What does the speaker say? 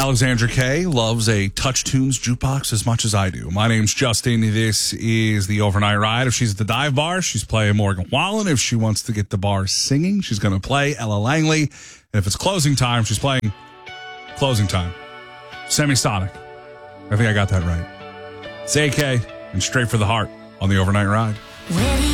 Alexandra Kay loves a Touch Tunes jukebox as much as I do. My name's Justin. This is the Overnight Ride. If she's at the dive bar, she's playing Morgan Wallen. If she wants to get the bar singing, she's going to play Ella Langley. And if it's closing time, she's playing Closing Time. Semisonic. I think I got that right. It's AK and Straight for the Heart on the Overnight Ride.